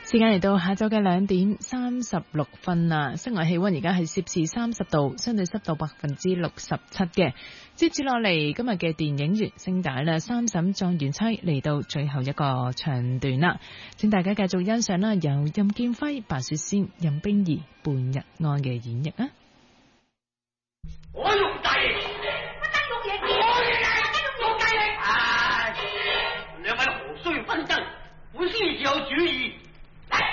時間嚟到下晝嘅2:36啦，室外氣溫而家係攝氏30度，相對濕度67%嘅。接住落嚟今日嘅電影原聲帶啦，三嬸狀元妻嚟到最後一個長段啦，請大家繼續欣賞啦，由任劍輝、白雪仙、任冰兒、半日安嘅演繹啊！ 哎呦！